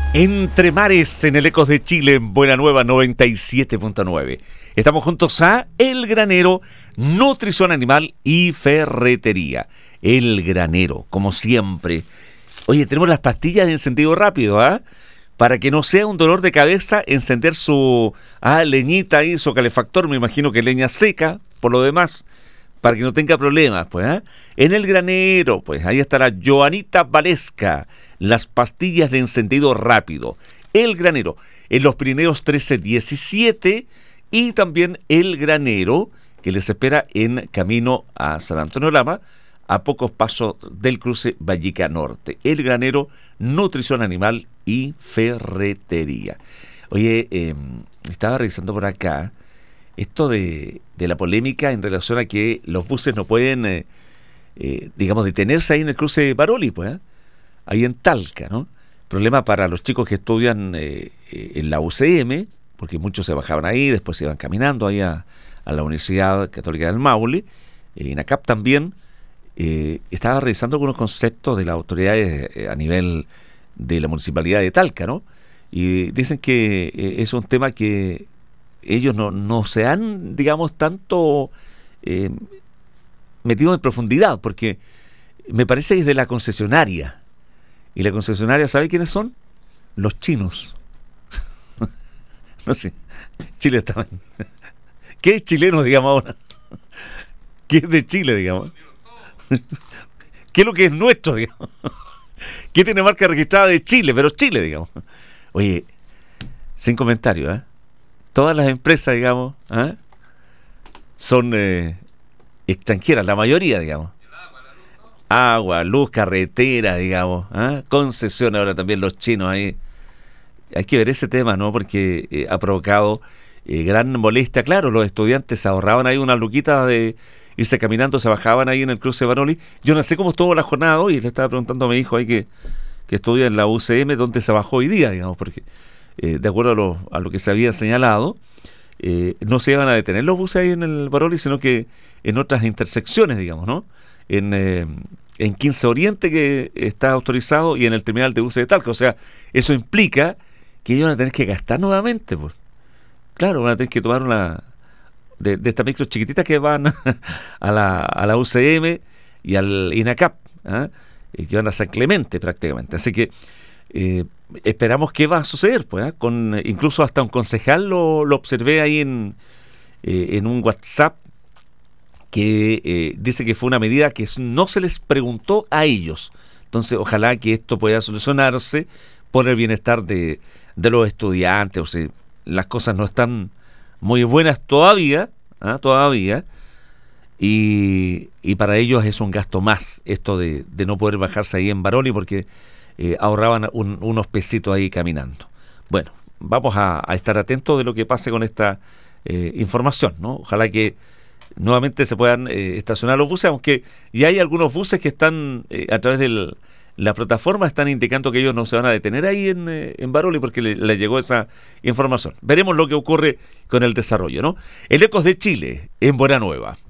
Entre mares en el Ecos de Chile, en Buena Nueva 97.9. Estamos juntos a El Granero, nutrición animal y ferretería. El Granero, como siempre. Oye, tenemos las pastillas de encendido rápido, ¿ah? Para que no sea un dolor de cabeza encender su leñita ahí, su calefactor, me imagino que leña seca, por lo demás, para que no tenga problemas, pues, ¿ah? En El Granero, pues, ahí estará Joanita Valesca, las pastillas de encendido rápido. El Granero, en los Pirineos 1317, y también El Granero, que les espera en camino a San Antonio Lama, a pocos pasos del cruce Vallica Norte. El Granero, nutrición animal y ferretería. Oye, estaba revisando por acá esto de la polémica en relación a que los buses no pueden, digamos, detenerse ahí en el cruce Baroli, pues, ¿eh? Ahí en Talca, ¿no? Problema para los chicos que estudian en la UCM, porque muchos se bajaban ahí, después se iban caminando ahí a la Universidad Católica del Maule, INACAP también. Estaba revisando algunos conceptos de las autoridades a nivel de la municipalidad de Talca, ¿no? Y dicen que es un tema que ellos no se han, digamos, tanto metido en profundidad, porque me parece que es de la concesionaria. Y la concesionaria, ¿sabe quiénes son? Los chinos. No sé, Chile también. ¿Qué es chileno, digamos, ahora? ¿Qué es de Chile, digamos? ¿Qué es lo que es nuestro, digamos? ¿Qué tiene marca registrada de Chile? Pero Chile, digamos. Oye, sin comentario, ¿eh? Todas las empresas, digamos, ¿eh? Son extranjeras, la mayoría, digamos. Agua, luz, carretera, digamos, ¿eh? Concesión, ahora también los chinos ahí. Hay que ver ese tema, ¿no? Porque ha provocado gran molestia. Claro, los estudiantes se ahorraban ahí unas luquitas de irse caminando, se bajaban ahí en el cruce de Baroli. Yo no sé cómo estuvo la jornada hoy, le estaba preguntando a mi hijo ahí que estudia en la UCM, dónde se bajó hoy día, digamos, porque de acuerdo a lo que se había señalado, no se iban a detener los buses ahí en el Baroli, sino que en otras intersecciones, digamos, ¿no? En 15 Oriente, que está autorizado, y en el terminal de buses de Talca. O sea, eso implica que ellos van a tener que gastar nuevamente, pues. Claro, van a tener que tomar una de estas micros chiquititas que van a la UCM y al INACAP, ¿eh? Que van a San Clemente prácticamente. Así que esperamos qué va a suceder, pues, ¿eh? Incluso hasta un concejal lo observé ahí en un WhatsApp que dice que fue una medida que no se les preguntó a ellos. Entonces, ojalá que esto pueda solucionarse por el bienestar de los estudiantes. O sea, las cosas no están muy buenas todavía, y para ellos es un gasto más esto de no poder bajarse ahí en Baroli, porque ahorraban unos pesitos ahí caminando. Bueno, vamos a estar atentos de lo que pase con esta información, ¿no? Ojalá que nuevamente se puedan estacionar los buses, aunque ya hay algunos buses que están a través de la plataforma, están indicando que ellos no se van a detener ahí en Baroli, porque le llegó esa información. Veremos lo que ocurre con el desarrollo, ¿no? El Ecos de Chile, en Buena Nueva.